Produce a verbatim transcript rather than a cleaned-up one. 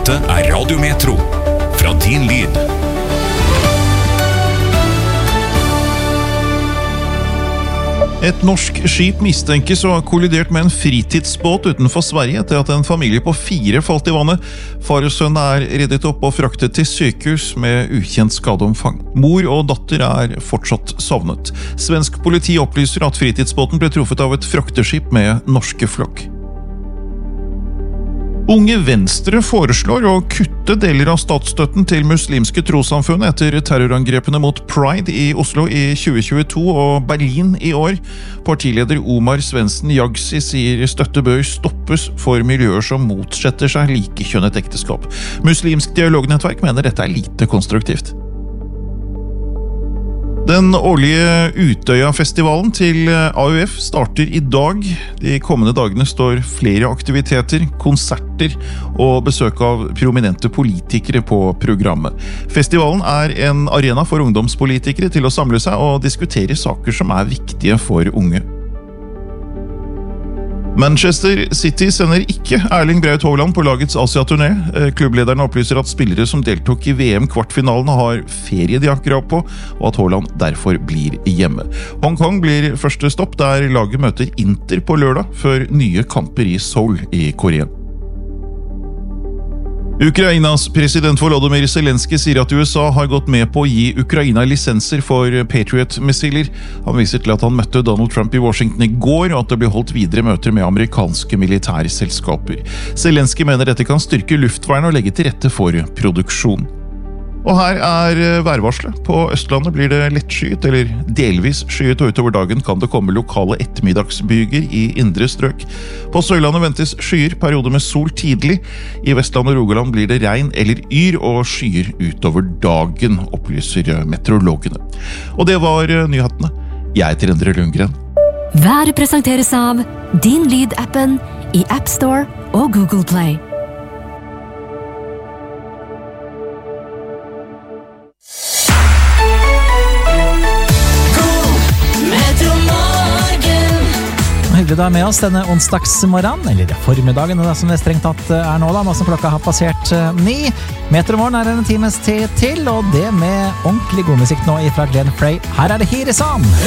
Dette er Radio Metro, fra din lyd. Et norsk skip mistenkes å ha kollidert med en fritidsbåt utenfor Sverige etter at en familie på fire falt i vannet. Far og sønn er reddet opp og fraktet til sykehus med ukjent skadeomfang. Mor og datter er fortsatt savnet. Svensk politi opplyser at fritidsbåten ble truffet av et frakteskip med norske flagg. Unge Venstre foreslår å kutte deler av statsstøtten til muslimske trossamfunn etter terrorangrepene mot Pride i Oslo i tjue tjueto og Berlin i år. Partileder Omar Svendsen Jagsi sier støtte bør stoppes for miljøer som motsetter seg likekjønnet ekteskap. Muslimsk dialognettverk mener dette er lite konstruktivt. Den årlige Utøya-festivalen til A U F starter i dag. De kommende dagene står flere aktiviteter, konserter og besøk av prominente politikere på programmet. Festivalen er en arena for ungdomspolitikere til å samle seg og diskutere saker som er viktige for unge. Manchester City sender ikke Erling Braut Haaland på lagets Asia-turné. Klubblederne opplyser at spillere som deltok i V M-kvartfinalen har ferie de har krav på, og at Haaland derfor blir hjemme. Hongkong blir første stopp der laget møter Inter på lørdag, før nye kamper i Seoul i Korea. Ukrainas president Volodymyr Zelensky sier at U S A har gått med på å gi Ukraina lisenser for Patriot-missiler. Han viser til at han møtte Donald Trump i Washington i går, og at det blir holdt videre møter med amerikanske militærselskaper. Zelensky mener dette kan styrke luftvernet og legge til rette for produksjon. Og her er værvarselet. På Østlandet blir det lettskyet eller delvis skyet, og utover dagen kan det komme lokale ettermiddagsbyger i indre strøk. På Sørlandet ventes skyer, perioder med sol tidlig. I Vestland og Rogaland blir det regn eller yr og skyer utover dagen, opplyser meteorologene. Og det var nyhetene. Jeg heter Endre Lundgren. Været presenteres av Din Lyd-appen i App Store og Google Play. Hyggelig da med oss denne onsdagsmorgen, eller formiddagen, det som det strengt tatt er nå da, nå som klokka har passert ni. Metromorgen er en times tid til, og det med ordentlig god musikk nå ifra Glenn Frey. Her er det Hirisan!